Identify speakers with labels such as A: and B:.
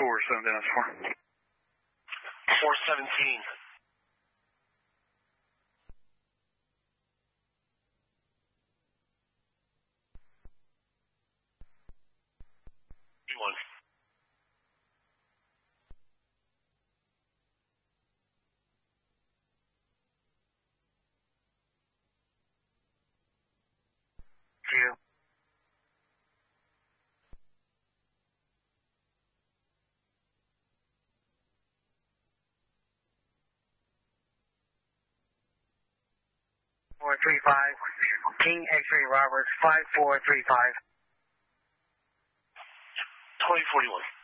A: Dennis 4.
B: 417. One.
A: 2. 435, King X-Ray Roberts 5435.
B: 2041.